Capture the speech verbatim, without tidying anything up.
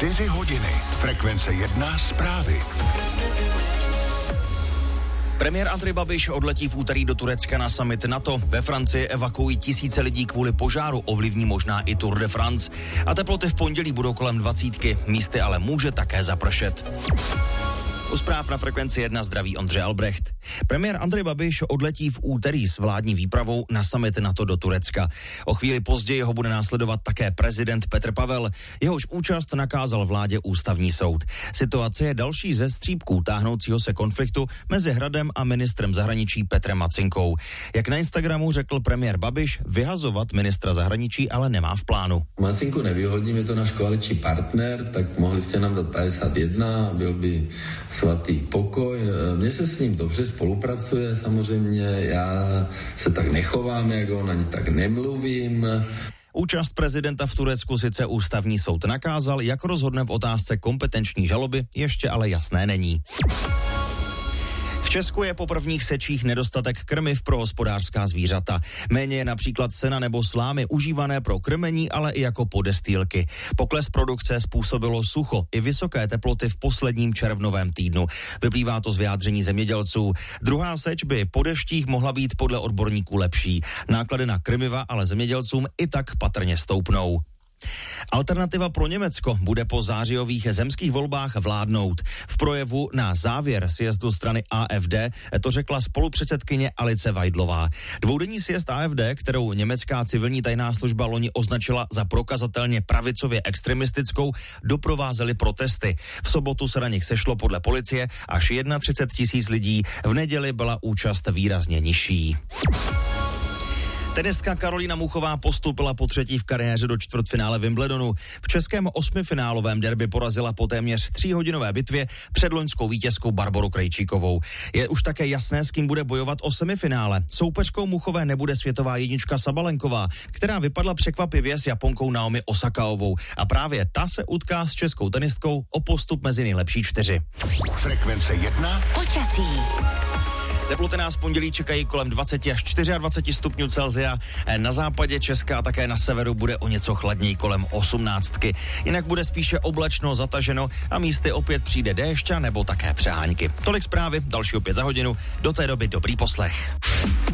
čtyři hodiny. Frekvence jedna zprávy. Premiér Andrej Babiš odletí v úterý do Turecka na summit NATO. Ve Francii evakuují tisíce lidí kvůli požáru, ovlivní možná i Tour de France. A teploty v pondělí budou kolem dvacítky, místy ale může také zapršet. U zpráv na Frekvenci jedna zdraví Ondřej Albrecht. Premiér Andrej Babiš odletí v úterý s vládní výpravou na summit NATO do Turecka. O chvíli později ho bude následovat také prezident Petr Pavel. Jehož účast nakázal vládě ústavní soud. Situace je další ze střípků táhnoucího se konfliktu mezi Hradem a ministrem zahraničí Petrem Macinkou. Jak na Instagramu řekl premiér Babiš, vyhazovat ministra zahraničí ale nemá v plánu. Macinku nevyhodím, je to náš koaliční partner, tak mohli jste nám dát padesát jedna, byl by svatý pokoj. Mně se s ním dobře spolupracuje, samozřejmě já se tak nechovám, jak on, ani tak nemluvím. Účast prezidenta v Turecku sice ústavní soud nakázal, jak rozhodne v otázce kompetenční žaloby, ještě ale jasné není. V Česku je po prvních sečích nedostatek krmiv pro hospodářská zvířata. Méně je například sena nebo slámy užívané pro krmení, ale i jako podestýlky. Pokles produkce způsobilo sucho i vysoké teploty v posledním červnovém týdnu. Vyplývá to z vyjádření zemědělců. Druhá seč by po deštích mohla být podle odborníků lepší. Náklady na krmiva ale zemědělcům i tak patrně stoupnou. Alternativa pro Německo bude po zářijových zemských volbách vládnout. V projevu na závěr sjezdu strany A F D to řekla spolupředsedkyně Alice Weidlová. Dvoudenní sjezd A F D, kterou německá civilní tajná služba loni označila za prokazatelně pravicově extremistickou, doprovázely protesty. V sobotu se na nich sešlo podle policie až třicet jedna tisíc lidí. V neděli byla účast výrazně nižší. Tenistka Karolína Muchová postupila po třetí v kariéře do čtvrtfinále Wimbledonu. V českém osmifinálovém derby porazila po téměř tříhodinové bitvě předloňskou vítězkou Barboru Krejčíkovou. Je už také jasné, s kým bude bojovat o semifinále. Soupeřkou Muchové nebude světová jednička Sabalenková, která vypadla překvapivě s Japonkou Naomi Osakaovou. A právě ta se utká s českou tenistkou o postup mezi nejlepší čtyři. Frekvence jedna. Počasí. Teploty nás v pondělí čekají kolem dvacet až dvacet čtyři stupňů Celsia. Na západě Česka a také na severu bude o něco chladněji kolem osmnáctky. Jinak bude spíše oblačno, zataženo a místy opět přijde déšť nebo také přehánky. Tolik zprávy, další opět za hodinu. Do té doby dobrý poslech.